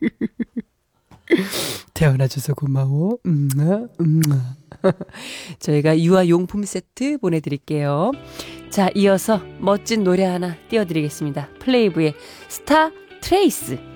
태어나줘서 고마워. 저희가 유아용품 세트 보내드릴게요. 자, 이어서 멋진 노래 하나 띄워드리겠습니다. 플레이브의 스타 트레이스.